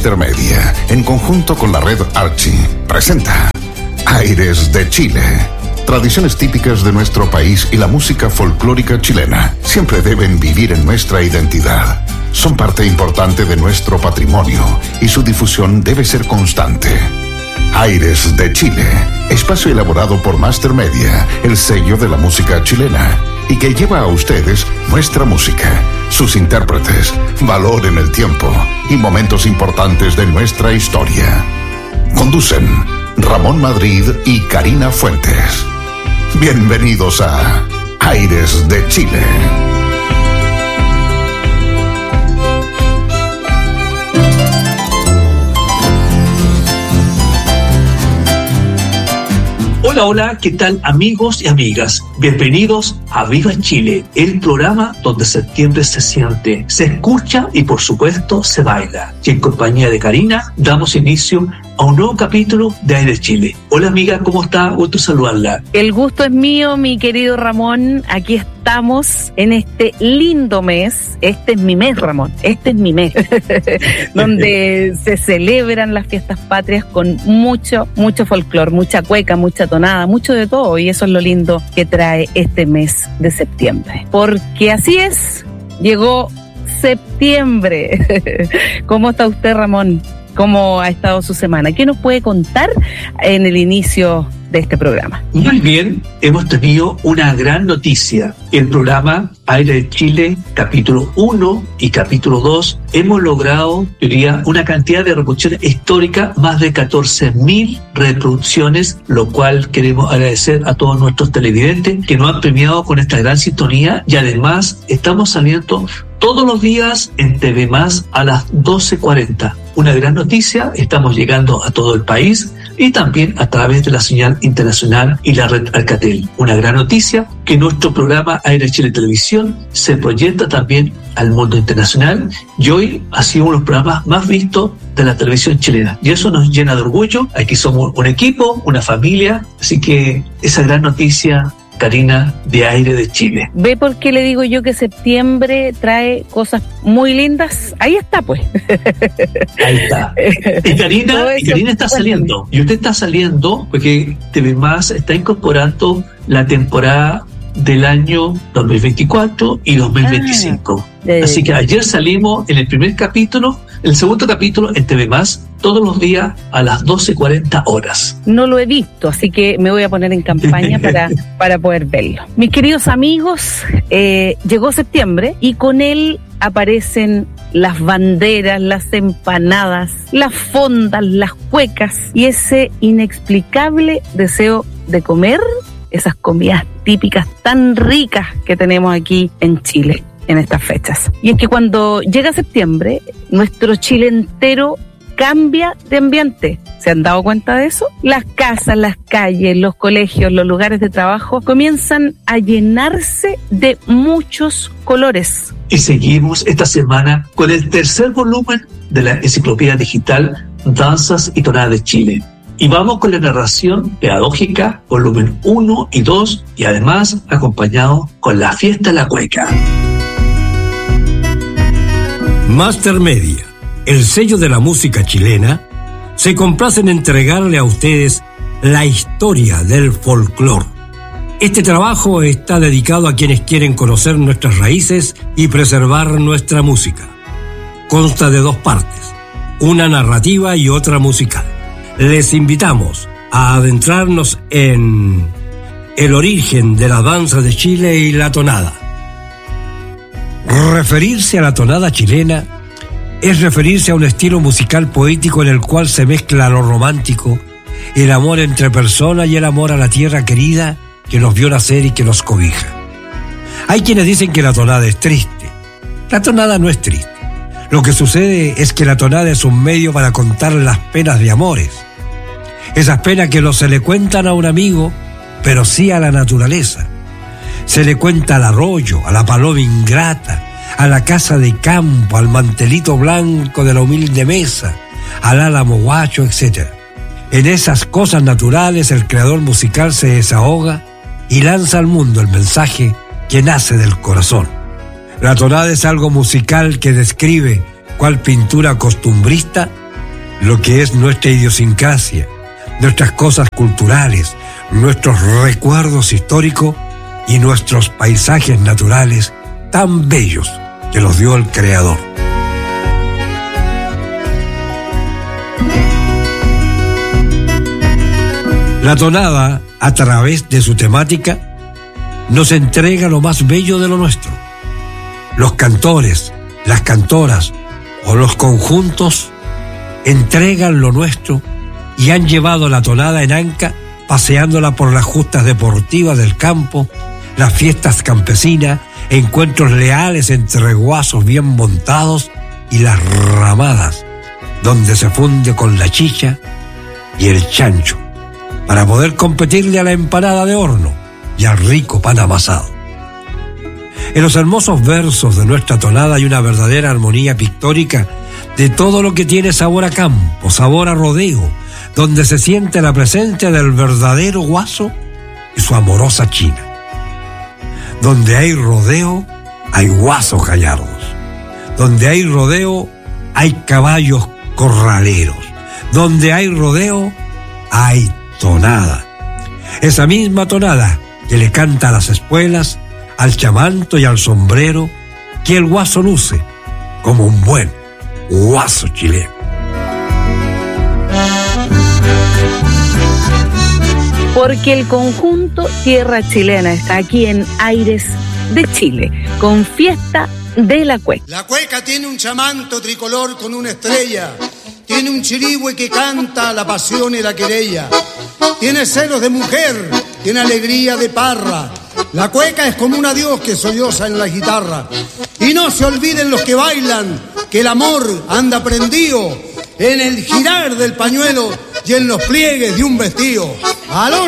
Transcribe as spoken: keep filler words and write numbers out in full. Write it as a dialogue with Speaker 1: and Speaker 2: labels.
Speaker 1: Master Media, en conjunto con la red Archie, presenta Aires de Chile. Tradiciones típicas de nuestro país y la música folclórica chilena siempre deben vivir en nuestra identidad. Son parte importante de nuestro patrimonio y su difusión debe ser constante. Aires de Chile, espacio elaborado por Master Media, el sello de la música chilena, y que lleva a ustedes nuestra música, sus intérpretes, valor en el tiempo y momentos importantes de nuestra historia. Conducen Ramón Madrid y Karina Fuentes. Bienvenidos a Aires de Chile.
Speaker 2: Hola, hola, ¿qué tal amigos y amigas? Bienvenidos a Viva Chile, el programa donde septiembre se siente, se escucha y por supuesto se baila. Y en compañía de Karina damos inicio a un nuevo capítulo de Aires Chile. Hola amiga, ¿cómo está? Gusto saludarla.
Speaker 3: El gusto es mío, mi querido Ramón. Aquí estamos en este lindo mes. Este es mi mes, Ramón. Este es mi mes. Donde se celebran las fiestas patrias con mucho, mucho folclor, mucha cueca, mucha tonada, mucho de todo. Y eso es lo lindo que trae este mes de septiembre. Porque así es, llegó septiembre. ¿Cómo está usted, Ramón? ¿Cómo ha estado su semana? ¿Qué nos puede contar en el inicio de este programa?
Speaker 2: Muy bien, hemos tenido una gran noticia. El programa Aire de Chile, capítulo uno y capítulo dos, hemos logrado, diría, una cantidad de reproducciones históricas, más de catorce mil reproducciones, lo cual queremos agradecer a todos nuestros televidentes que nos han premiado con esta gran sintonía, y además estamos saliendo todos los días en T V Más a las doce cuarenta. Una gran noticia, estamos llegando a todo el país y también a través de la señal internacional y la red Alcatel. Una gran noticia que nuestro programa Aire Chile Televisión se proyecta también al mundo internacional y hoy ha sido uno de los programas más vistos de la televisión chilena. Y eso nos llena de orgullo. Aquí somos un equipo, una familia, así que esa gran noticia, Karina, de Aire de Chile.
Speaker 3: ¿Ve por qué le digo yo que septiembre trae cosas muy lindas? Ahí está, pues.
Speaker 2: Ahí está. Y Karina, y Karina está saliendo. Y usted está saliendo porque T V Más está incorporando la temporada del año dos mil veinticuatro y dos mil veinticinco. Ah, de... Así que ayer salimos en el primer capítulo, el segundo capítulo en T V Más, todos los días a las doce cuarenta horas.
Speaker 3: No lo he visto, así que me voy a poner en campaña para, para poder verlo. Mis queridos amigos, eh, llegó septiembre y con él aparecen las banderas, las empanadas, las fondas, las cuecas y ese inexplicable deseo de comer esas comidas típicas tan ricas que tenemos aquí en Chile en estas fechas. Y es que cuando llega septiembre, nuestro Chile entero cambia de ambiente. ¿Se han dado cuenta de eso? Las casas, las calles, los colegios, los lugares de trabajo comienzan a llenarse de muchos colores.
Speaker 2: Y seguimos esta semana con el tercer volumen de la enciclopedia digital Danzas y Tonadas de Chile. Y vamos con la narración pedagógica, volumen uno y dos, y además acompañado con la fiesta de la cueca.
Speaker 4: Master Media, el sello de la música chilena, se complace en entregarle a ustedes la historia del folclore. Este trabajo está dedicado a quienes quieren conocer nuestras raíces y preservar nuestra música. Consta de dos partes, una narrativa y otra musical. Les invitamos a adentrarnos en el origen de la danza de Chile y la tonada. Referirse a la tonada chilena es referirse a un estilo musical poético en el cual se mezcla lo romántico, el amor entre personas y el amor a la tierra querida que nos vio nacer y que nos cobija. Hay quienes dicen que la tonada es triste. La tonada no es triste. Lo que sucede es que la tonada es un medio para contar las penas de amores. Esas penas que no se le cuentan a un amigo, pero sí a la naturaleza. Se le cuenta al arroyo, a la paloma ingrata, a la casa de campo, al mantelito blanco de la humilde mesa, al álamo guacho, etcétera. En esas cosas naturales el creador musical se desahoga y lanza al mundo el mensaje que nace del corazón. La tonada es algo musical que describe, cual pintura costumbrista, lo que es nuestra idiosincrasia, nuestras cosas culturales, nuestros recuerdos históricos y nuestros paisajes naturales tan bellos que los dio el Creador. La tonada, a través de su temática, nos entrega lo más bello de lo nuestro. Los cantores, las cantoras o los conjuntos entregan lo nuestro y han llevado la tonada en anca, paseándola por las justas deportivas del campo, las fiestas campesinas, encuentros leales entre guasos bien montados y las ramadas, donde se funde con la chicha y el chancho, para poder competirle a la empanada de horno y al rico pan amasado. En los hermosos versos de nuestra tonada hay una verdadera armonía pictórica de todo lo que tiene sabor a campo, sabor a rodeo, donde se siente la presencia del verdadero guaso y su amorosa china. Donde hay rodeo, hay guasos gallardos. Donde hay rodeo, hay caballos corraleros. Donde hay rodeo, hay tonada. Esa misma tonada que le canta a las espuelas, al chamanto y al sombrero, que el guaso luce como un buen guaso chileno.
Speaker 3: Porque el conjunto Tierra Chilena está aquí en Aires de Chile, con Fiesta de la Cueca.
Speaker 5: La cueca tiene un chamanto tricolor con una estrella, tiene un chirigüe que canta la pasión y la querella, tiene celos de mujer, tiene alegría de parra. La cueca es como un adiós que solloza en la guitarra. Y no se olviden los que bailan que el amor anda prendido en el girar del pañuelo y en los pliegues de un vestido. ¡Aló!